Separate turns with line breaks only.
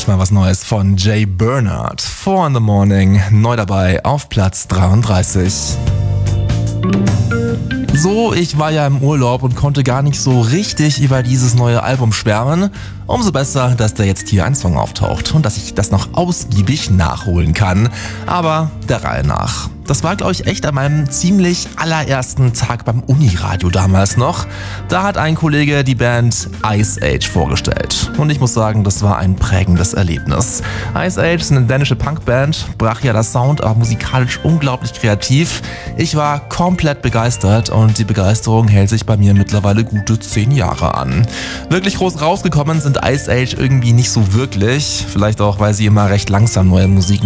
endlich mal was Neues von Jay Bernard. 4 in the Morning, neu dabei auf Platz 33. So, ich war ja im Urlaub und konnte gar nicht so richtig über dieses neue Album schwärmen. Umso besser, dass da jetzt hier ein Song auftaucht und dass ich das noch ausgiebig nachholen kann. Aber der Reihe nach. Das war, glaube ich, echt an meinem ziemlich allerersten Tag beim Uniradio damals noch. Da hat ein Kollege die Band Ice Age vorgestellt. Und ich muss sagen, das war ein prägendes Erlebnis. Ice Age ist eine dänische Punkband, brachialer Sound, aber musikalisch unglaublich kreativ. Ich war komplett begeistert und die Begeisterung hält sich bei mir mittlerweile gute 10 Jahre an. Wirklich groß rausgekommen sind Ice Age irgendwie nicht so wirklich. Vielleicht auch, weil sie immer recht langsam neue Musik